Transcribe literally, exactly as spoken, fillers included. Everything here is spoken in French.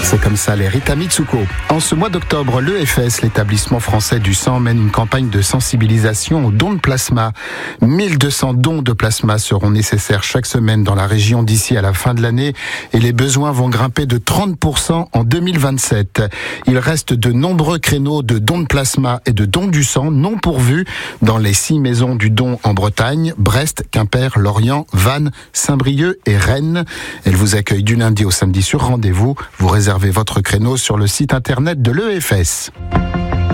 C'est comme ça, les Rita Mitsuko. En ce mois d'octobre, l'E F S, l'établissement français du sang, mène une campagne de sensibilisation aux dons de plasma. mille deux cents dons de plasma seront nécessaires chaque semaine dans la région d'ici à la fin de l'année et les besoins vont grimper de trente pour cent en deux mille vingt-sept. Il reste de nombreux créneaux de dons de plasma et de dons du sang non pourvus dans les six maisons du don en Bretagne, Brest, Quimper, Lorient, Vannes, Saint-Brieuc et Rennes. Elle vous accueille du lundi au samedi sur rendez-vous. Vous réservez votre créneau sur le site internet de l'E F S.